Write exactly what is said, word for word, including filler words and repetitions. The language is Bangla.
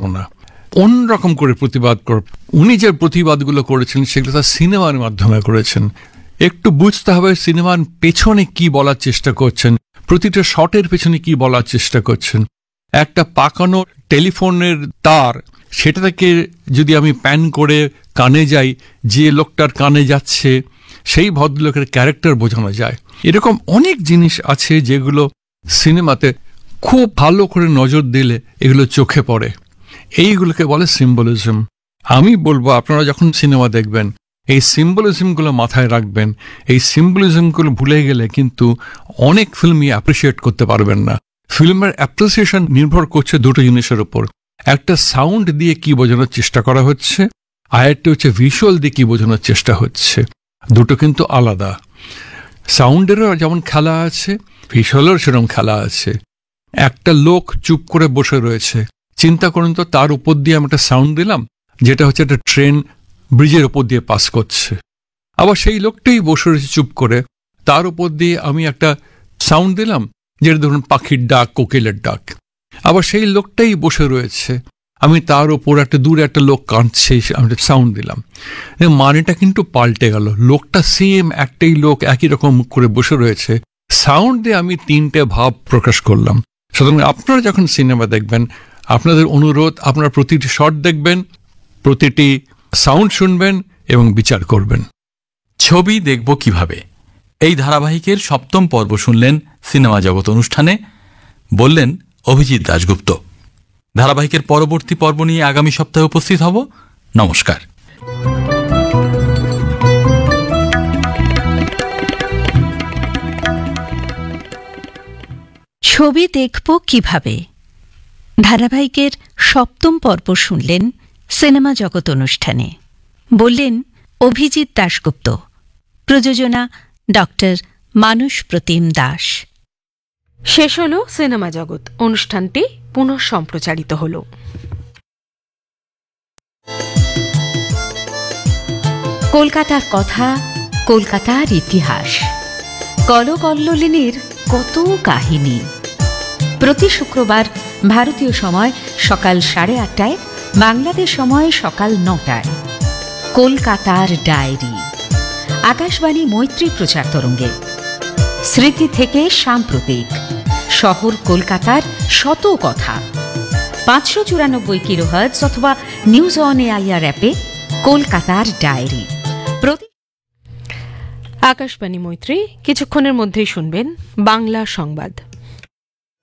না, অন্যরকম করে প্রতিবাদ কর। উনি যে প্রতিবাদগুলো করেছেন সেগুলো তার সিনেমার মাধ্যমে করেছেন। একটু বুঝতে হবে সিনেমার পেছনে কি বলার চেষ্টা করছেন, প্রতিটা শটের পেছনে কি বলার চেষ্টা করছেন। একটা পাকানো টেলিফোনের তার, সেটা থেকে যদি আমি প্যান করে কানে যাই, যে লোকটার কানে যাচ্ছে সেই ভদ্রলোকের ক্যারেক্টার বোঝানো যায়। এরকম অনেক জিনিস আছে যেগুলো সিনেমাতে খুব ভালো করে নজর দিলে এগুলো চোখে পড়ে। এইগুলোকে বলে সিম্বলিজম। আমি বলবো আপনারা যখন সিনেমা দেখবেন এই সিম্বলিজমগুলো মাথায় রাখবেন। এই সিম্বলিজমগুলো ভুলে গেলে কিন্তু অনেক ফিল্মই অ্যাপ্রিসিয়েট করতে পারবেন না। ফিল্মের অ্যাপ্রিসিয়েশন নির্ভর করছে দুটো জিনিসের উপর, একটা সাউন্ড দিয়ে কি বোঝানোর চেষ্টা করা হচ্ছে, আর একটা হচ্ছে ভিজুয়াল দিয়ে কি বোঝানোর চেষ্টা হচ্ছে। দুটো কিন্তু আলাদা। সাউন্ডেরও যেমন খেলা আছে, ভিজুয়ালেরও সেরকম খেলা আছে। একটা লোক চুপ করে বসে রয়েছে, চিন্তা করুন তো তার উপর দিয়ে আমি একটা সাউন্ড দিলাম যেটা হচ্ছে একটা ট্রেন ব্রিজের উপর দিয়ে পাস করছে, আবার সেই লোকটাই বসে রয়েছে চুপ করে, তার উপর দিয়ে আমি একটা সাউন্ড দিলাম যেটা ধরুন পাখির ডাক, কোকিলের ডাক, আবার সেই লোকটাই বসে রয়েছে, আমি তার ওপর একটা দূরে একটা লোক কাঁদছে আমি একটা সাউন্ড দিলাম, মানেটা কিন্তু পাল্টে গেল। লোকটা সেম একটাই লোক একই রকম মুখ করে বসে রয়েছে, সাউন্ড দিয়ে আমি তিনটে ভাব প্রকাশ করলাম। সুতরাং আপনারা যখন সিনেমা দেখবেন আপনাদের অনুরোধ, আপনারা প্রতিটি শট দেখবেন, প্রতিটি সাউন্ড শুনবেন এবং বিচার করবেন। ছবি দেখব কিভাবে, এই ধারাবাহিকের সপ্তম পর্ব শুনলেন সিনেমা জগৎ অনুষ্ঠানে, বললেন অভিজিৎ দাশগুপ্ত। ধারাবাহিকের পরবর্তী পর্ব নিয়ে আগামী সপ্তাহে উপস্থিত হব। নমস্কার। ছবি দেখব কিভাবে ধারাবাহিকের সপ্তম পর্ব শুনলেন সিনেমা জগৎ অনুষ্ঠানে, বললেন অভিজিৎ দাশগুপ্ত। প্রযোজনা ডক্টর মানস প্রতিম দাস। শেষ হল সিনেমা জগৎ অনুষ্ঠানটি পুনঃ সম্প্রচারিত হল। কলকাতার কথা, কলকাতার ইতিহাস, কলকল্লোলিনীর কত কাহিনী। প্রতি শুক্রবার ভারতীয় সময় সকাল সাড়ে আটটায়, বাংলাদেশ সময় সকাল নটায় কলকাতার ডায়েরি, আকাশবাণী মৈত্রী প্রচার তরঙ্গে। স্মৃতি থেকে সাম্প্রতিক, শহর কলকাতার শত কথা। পাঁচশো চুরানব্বই কিলোহার্টজ অথবা নিউজ অন এআইআর অ্যাপে কলকাতার ডায়েরি। আকাশবাণী মৈত্রী কিছুক্ষণের মধ্যেই শুনবেন বাংলা সংবাদ।